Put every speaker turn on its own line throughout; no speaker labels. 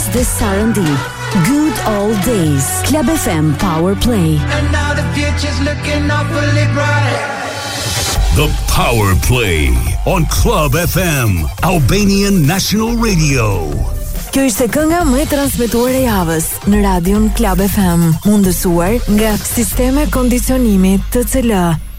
dhe Sarandi. Good Old Days. Club FM Power Play.
And now the future's looking awfully bright.
The Power Play on Club FM, Albanian National Radio.
Kjo ishte kënga më e transmetuar e javës në radion Club FM, mundësuar nga Sisteme Kondicionimi TCL.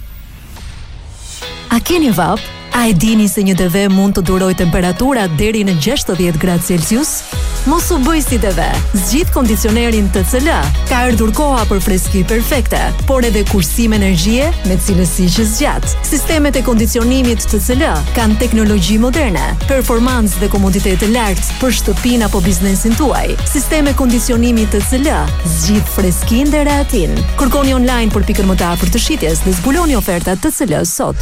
A keni vap? A e dini se një TV mund të duroj temperatura deri në 60 gradë Celsius? Mos u bëj si TV. Zgjidh kondicionerin TCL. Ka ardhur koha për freski perfekte, por edhe kursim energjie me cilësi që zgjat. Sistemet e kondicionimit TCL kanë teknologji moderne, performancë dhe komoditet të lartë për shtëpinë apo biznesin tuaj. Sisteme kondicionimi TCL zgjidh freskinë dhe rehatin. Kërkoni online për pikën më të afërt të shitjes dhe zbuloni ofertat TCL sot.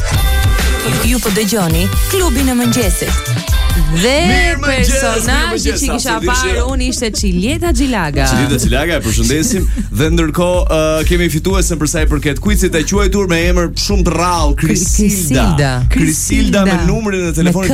Ju po dëgjoni Klubin e Mëngjesit. Dhe personazhi që kisha parë unë ishte Çilieta Xhilaga.
Çilieta Xhilaga, e përshëndesim. Dhe ndërkohë kemi fituesen për sa i përket quizit e quajtur me emër shumë të rrallë, Krisilda me numrin e telefonit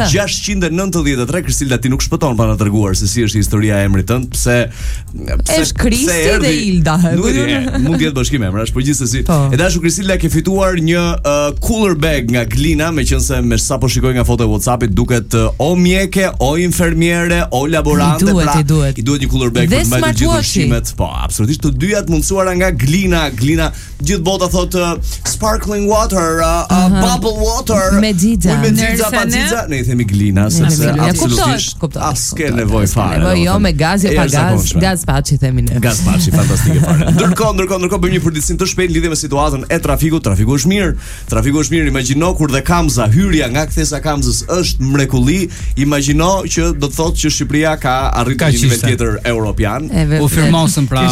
693. Krisilda, ti nuk shpëton pa na treguar se si është historia e emrit tënd, pse
është Kristi dhe Ilda.
Nuk e di, mund të jetë bashkim emrash, por gjithsesi. E dashur Krisilda, ke fituar një cooler bag nga Glina, meqense me sapo shikoj nga foto e WhatsAppit duket o mjeke, o infermiere, o laborante, I duhet një cooler bag për të mbajtur gjithë ushqimet. Po, absolutisht të dyjat mundësuara nga Glina. Glina gjithë bota thotë sparkling water, bubble water.
Me xixa,
pa xixa, ne I themi Glina sepse absolutisht s'ke nevojë fare.
Jo me gaz, jo pa gaz, gaz paçi themi ne.
Gaz paçi fantastike fare. Ndërkohë bëjmë një përditësim të shpejtë lidhje me situatën e trafikut. Trafiku është mirë. Imagjino kur dhe Kamza, hyrja nga kthesa Kamzës është mrekulli. Imagjino që do të thotë që Shqipëria ka arritur një nivel tjetër europian.
U firmosën pra.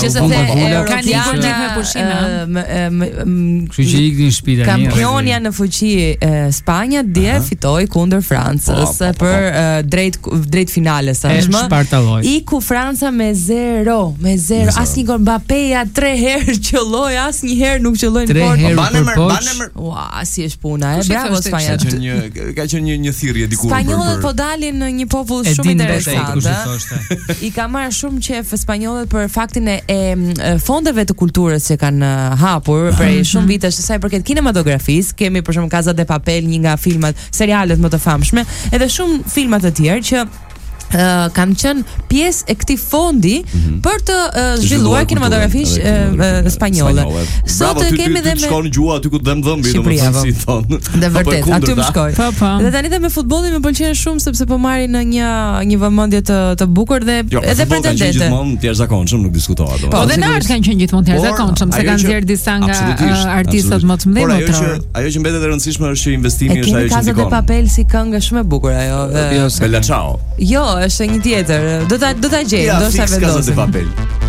Ka një vend me pushime.
Kështu që iknin në shtëpi tani.
Kampionja në fuqi Spanja dje fitoi kundër Francës për drejt finales tashmë. Iku Franca me 0. Asnjë gol Mbappéja 3 herë qelloi, asnjëherë nuk qelloi në portë.
Banemër.
Ua, si është puna, bravo Spanja.
Ka qenë një thirrje diku.
Spanjollët po dalin në një popull shumë interesant. I ka marrë shumë qef spanjollët për faktin e fondeve të kulturës që kanë hapur prej shumë vitesh, sa I përket kinematografisë. Kemi për shembull Casa de Papel, një nga filmat, serialet më të famshme, edhe shumë filma të tjerë që kanë qenë pjesë e këtij fondi për të zhvilluar kinematografisë spanjolle. Sot kemi edhe me
shkon gjua aty ku dëm dhëmbi, domethënë si thon.
Dhe vërtet, aty më shkoj. Dhe tani edhe me futbollin më pëlqen shumë sepse po marrin në një vëmendje të bukur dhe edhe pretendente.
Gjithmonë të jashtëzakonshëm, nuk diskutohet.
Po dhe nart kanë qenë gjithmonë të jashtëzakonshëm, se kanë nxjerr disa nga artistët më të mëdhenj.
Ajo që mbetet e rëndësishme është që investimi është ajo që
Casa de Papel si këngë shumë e bukur ajo.
Bella Ciao.
Jo, është një tjetër. Do ta gjej, do sa vendosim.